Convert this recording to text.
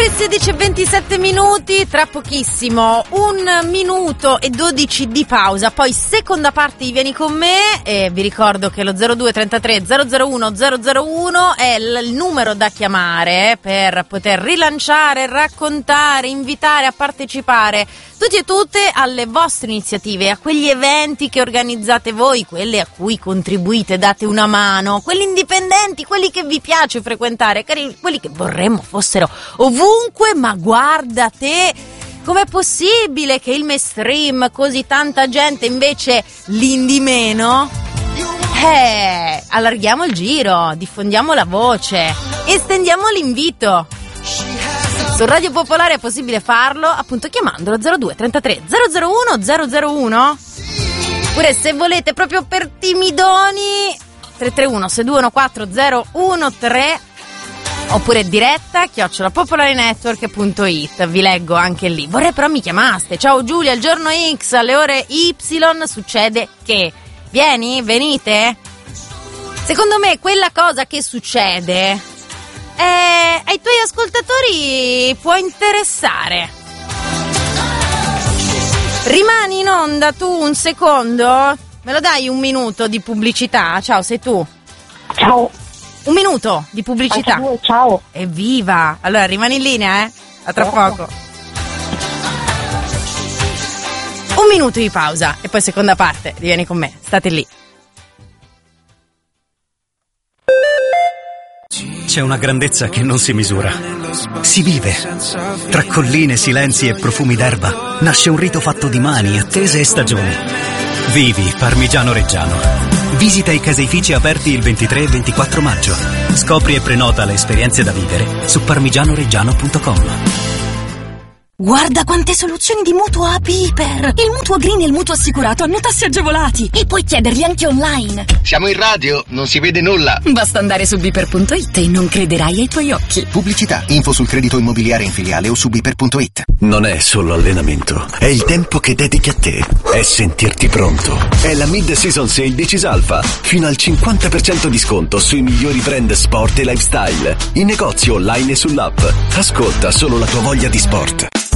Ore 16:27, tra pochissimo 1 minuto e 12 di pausa, poi seconda parte di Vieni con me, e vi ricordo che lo 0233 001 001 è il numero da chiamare per poter rilanciare, raccontare, invitare a partecipare tutti e tutte alle vostre iniziative, a quegli eventi che organizzate voi, quelle a cui contribuite, date una mano, quelli indipendenti, quelli che vi piace frequentare, quelli che vorremmo fossero ovunque, ma guarda te, com'è possibile che il mainstream, così tanta gente, invece l'indie meno? Allarghiamo il giro, diffondiamo la voce, estendiamo l'invito. Su Radio Popolare è possibile farlo appunto chiamandolo 0233 001 001, oppure se volete proprio per timidoni 331 6214 013, oppure diretta @popolarenetwork.it, vi leggo anche lì. Vorrei però mi chiamaste. Ciao Giulia, il giorno X alle ore Y succede che venite? Secondo me quella cosa che succede ai tuoi ascoltatori può interessare. Rimani in onda tu un secondo? Me lo dai un minuto di pubblicità? Ciao, sei tu? Ciao. Un minuto di pubblicità. Anche tu, ciao. Evviva! Allora rimani in linea, a tra poco. Un minuto di pausa e poi seconda parte. Vieni con me, state lì. C'è una grandezza che non si misura. Si vive. Tra colline, silenzi e profumi d'erba nasce un rito fatto di mani, attese e stagioni. Vivi Parmigiano Reggiano. Visita i caseifici aperti il 23 e 24 maggio. Scopri e prenota le esperienze da vivere su parmigianoreggiano.com. Guarda quante soluzioni di mutuo a Piper! Il mutuo green e il mutuo assicurato hanno tassi agevolati e puoi chiederli anche online. Siamo in radio, non si vede nulla. Basta andare su Piper.it e non crederai ai tuoi occhi. Pubblicità, info sul credito immobiliare in filiale o su Piper.it. Non è solo allenamento, è il tempo che dedichi a te. È sentirti pronto. È la mid-season sale di Cisalfa. Fino al 50% di sconto sui migliori brand sport e lifestyle. In negozio, online e sull'app. Ascolta solo la tua voglia di sport.